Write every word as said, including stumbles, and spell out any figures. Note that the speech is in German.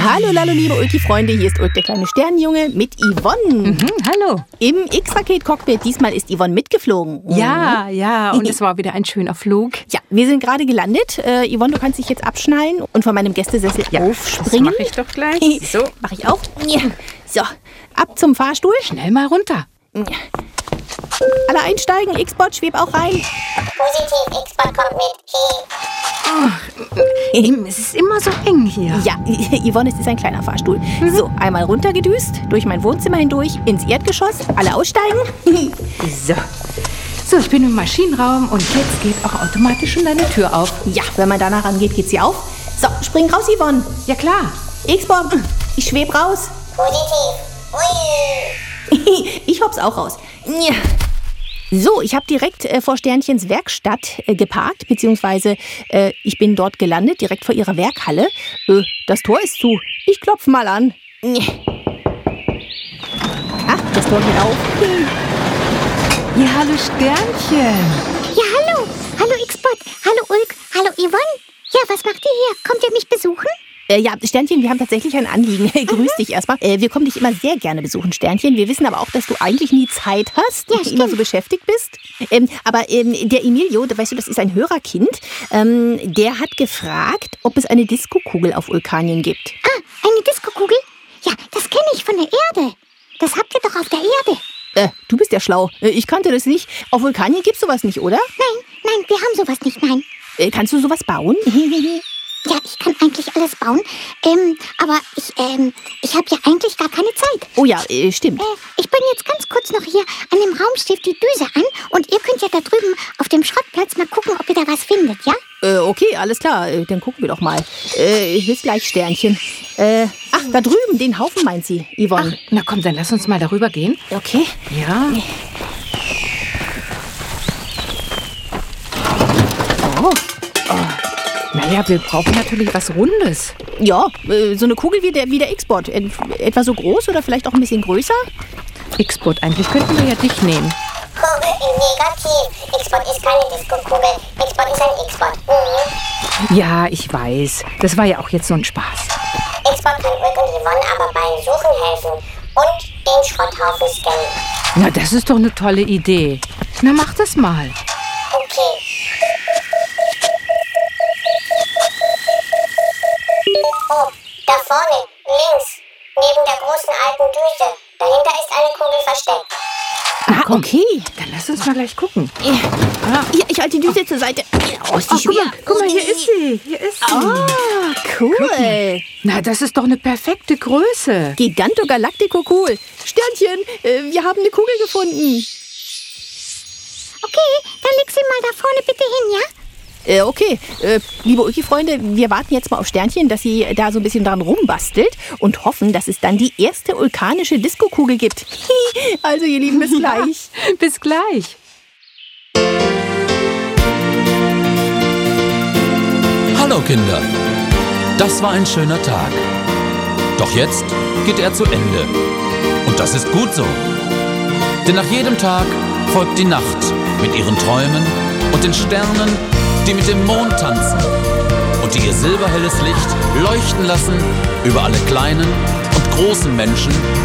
Hallo, hallo, liebe Ulki-Freunde, hier ist Ulk, der kleine Sternenjunge mit Yvonne. Mhm, hallo. Im X-Raket-Cockpit, diesmal ist Yvonne mitgeflogen. Ja, ja, und es war wieder ein schöner Flug. Ja, wir sind gerade gelandet. Äh, Yvonne, du kannst dich jetzt abschnallen und von meinem Gästesessel Ja, aufspringen. das mache ich doch gleich. So. Mach ich auch. Ja. So, ab zum Fahrstuhl. Schnell mal runter. Alle einsteigen, X-Bot, schweb auch rein. Positiv, X-Bot kommt mit. Es ist immer so eng hier. Ja, Yvonne, es ist ein kleiner Fahrstuhl. So, einmal runtergedüst, durch mein Wohnzimmer hindurch, ins Erdgeschoss. Alle aussteigen. So. So, ich bin im Maschinenraum und jetzt geht auch automatisch schon deine Tür auf. Ja, wenn man danach rangeht, geht sie auf. So, spring raus, Yvonne. Ja, klar. X-Bot, ich schweb raus. Positiv. Ui. Ich hopp's auch raus. Ja. So, ich habe direkt äh, vor Sternchens Werkstatt äh, geparkt, beziehungsweise äh, ich bin dort gelandet, direkt vor ihrer Werkhalle. Äh, das Tor ist zu. Ich klopf mal an. Ah, das Tor geht auf. Ja, hallo Sternchen. Ja, hallo. Hallo X-Bot. Hallo Ulk. Hallo Yvonne. Ja, was macht ihr hier? Kommt ihr mich besuchen? Äh, ja, Sternchen, wir haben tatsächlich ein Anliegen. Grüß dich erstmal. Äh, wir kommen dich immer sehr gerne besuchen, Sternchen. Wir wissen aber auch, dass du eigentlich nie Zeit hast Ja, und immer so beschäftigt bist. Ähm, aber ähm, der Emilio, weißt du, das ist ein Hörerkind, ähm, der hat gefragt, ob es eine Diskokugel auf Vulkanien gibt. Ah, eine Diskokugel? Ja, das kenne ich von der Erde. Das habt ihr doch auf der Erde. Äh, du bist ja schlau. Äh, ich kannte das nicht. Auf Vulkanien gibt's sowas nicht, oder? Nein, nein, wir haben sowas nicht, nein. Äh, kannst du sowas bauen? Ja, ich kann eigentlich alles bauen. Ähm, aber ich, ähm, ich habe ja eigentlich gar keine Zeit. Oh ja, äh, stimmt. Äh, ich bin jetzt ganz kurz noch hier an dem Raumschiff die Düse an und ihr könnt ja da drüben auf dem Schrottplatz mal gucken, ob ihr da was findet, ja? Äh, okay, alles klar. Äh, dann gucken wir doch mal. Äh, bis gleich, Sternchen. Äh, ach, da drüben, den Haufen meint sie, Yvonne. Ach, na komm, dann lass uns mal darüber gehen. Okay. Ja. Oh. Naja, wir brauchen natürlich was Rundes. Ja, äh, so eine Kugel wie der, wie der X-Bot. Et, etwa so groß oder vielleicht auch ein bisschen größer? X-Bot, eigentlich könnten wir ja dich nehmen. Kugel negativ. X-Bot ist keine Disco-Kugel. X-Bot ist ein X-Bot. Mhm. Ja, ich weiß. Das war ja auch jetzt so ein Spaß. X-Bot kann Ulk und Yvonne aber beim Suchen helfen und den Schrotthaufen scannen. Na, das ist doch eine tolle Idee. Na, mach das mal. Okay. Oh, da vorne, links, neben der großen alten Düse. Dahinter ist eine Kugel versteckt. Ah, okay. Dann lass uns mal gleich gucken. Ah. Hier, ich halte die Düse zur Seite. Oh, ist die Ach, guck schwer. mal, guck mal, hier ist sie. Hier ist sie. Ah, cool. Na, das ist doch eine perfekte Größe. Giganto Galactico cool. Sternchen, äh, wir haben eine Kugel gefunden. Okay, dann leg sie mal da vorne bitte hin, ja? Äh, okay, äh, liebe Ulki-Freunde, wir warten jetzt mal auf Sternchen, dass sie da so ein bisschen dran rumbastelt und hoffen, dass es dann die erste vulkanische Diskokugel gibt. Also, ihr Lieben, bis gleich. Bis gleich. Hallo Kinder, das war ein schöner Tag. Doch jetzt geht er zu Ende. Und das ist gut so. Denn nach jedem Tag folgt die Nacht mit ihren Träumen und den Sternen, die mit dem Mond tanzen und die ihr silberhelles Licht leuchten lassen über alle kleinen und großen Menschen